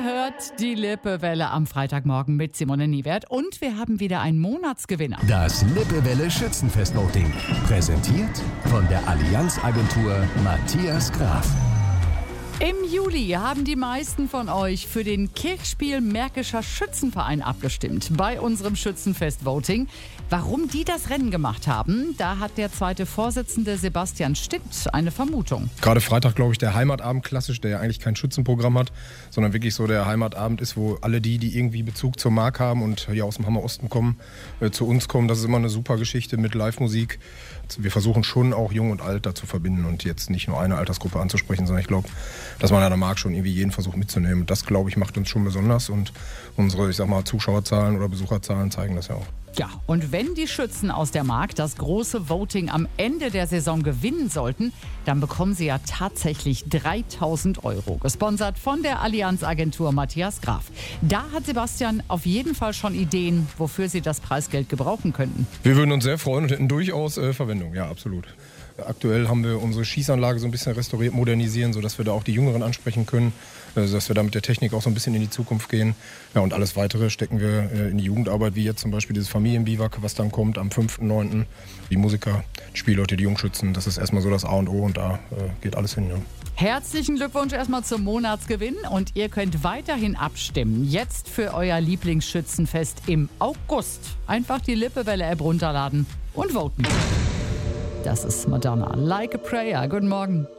hört die Lippewelle am Freitagmorgen mit Simone Niewert und wir haben wieder einen Monatsgewinner. Das Lippewelle Schützenfest-Voting. Präsentiert von der Allianz-Agentur Matthias Graf. Im Juli haben die meisten von euch für den Kirchspiel Märkischer Schützenverein abgestimmt bei unserem Schützenfest-Voting. Warum die das Rennen gemacht haben, da hat der zweite Vorsitzende Sebastian Stitt eine Vermutung. Gerade Freitag, glaube ich, der Heimatabend klassisch, der ja eigentlich kein Schützenprogramm hat, sondern wirklich so der Heimatabend ist, wo alle die irgendwie Bezug zur Mark haben und hier aus dem Hammer Osten kommen, zu uns kommen. Das ist immer eine super Geschichte mit Live-Musik. Wir versuchen schon auch Jung und Alt da zu verbinden und jetzt nicht nur eine Altersgruppe anzusprechen, sondern ich glaube, dass man an der Mark schon irgendwie jeden versucht mitzunehmen. Und das, glaube ich, macht uns schon besonders und unsere, ich sag mal, Zuschauerzahlen oder Besucherzahlen zeigen das ja auch. Ja, und wenn die Schützen aus der Mark das große Voting am Ende der Saison gewinnen sollten, dann bekommen sie ja tatsächlich 3.000 €. Gesponsert von der Allianz-Agentur Matthias Graf. Da hat Sebastian auf jeden Fall schon Ideen, wofür sie das Preisgeld gebrauchen könnten. Wir würden uns sehr freuen und hätten durchaus Verwendung, ja, absolut. Aktuell haben wir unsere Schießanlage so ein bisschen restauriert, modernisieren, sodass wir da auch die Jüngeren ansprechen können, dass wir da mit der Technik auch so ein bisschen in die Zukunft gehen. Ja, und alles Weitere stecken wir in die Jugendarbeit, wie jetzt zum Beispiel dieses Familienbiwak, was dann kommt am 5.9. Die Musiker, die Spielleute, die Jungschützen, das ist erstmal so das A und O und da geht alles hin. Ja. Herzlichen Glückwunsch erstmal zum Monatsgewinn und ihr könnt weiterhin abstimmen. Jetzt für euer Lieblingsschützenfest im August. Einfach die Lippewelle-App runterladen und voten. Das ist Madonna. Like a Prayer. Guten Morgen.